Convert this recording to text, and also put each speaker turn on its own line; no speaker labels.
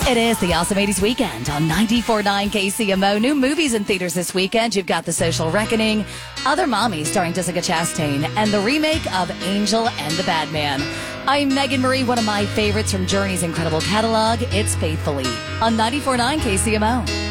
It is the Awesome 80s Weekend on 94.9 KCMO. New movies in theaters this weekend. You've got The Social Reckoning, Other Mommies starring Jessica Chastain, and the remake of Angel and the Bad Man. I'm Megan Marie, one of my favorites from Journey's incredible catalog. It's Faithfully on 94.9 KCMO.